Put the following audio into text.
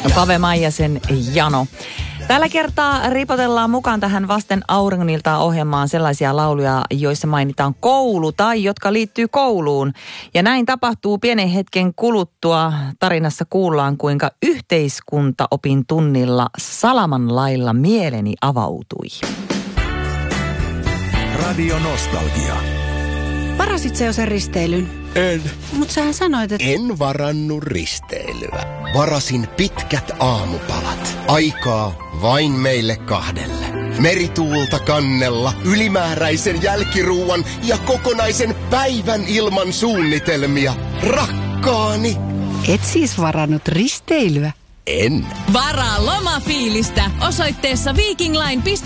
Pave Maijasen Jano. Tällä kertaa ripotellaan mukaan tähän Vasten auringoniltaa ohjelmaan sellaisia lauluja, joissa mainitaan koulu tai jotka liittyy kouluun. Ja näin tapahtuu pienen hetken kuluttua. Tarinassa kuullaan, kuinka yhteiskuntaopin tunnilla salaman lailla mieleni avautui. Radio Nostalgia. Varasit sä jo sen risteilyn? En. Mut sähän sanoit, että... En varannut risteilyä. Varasin pitkät aamupalat. Aikaa vain meille kahdelle. Merituulta kannella, ylimääräisen jälkiruuan ja kokonaisen päivän ilman suunnitelmia. Rakkaani! Et siis varannut risteilyä? En. Varaa lomafiilistä osoitteessa vikingline.fi.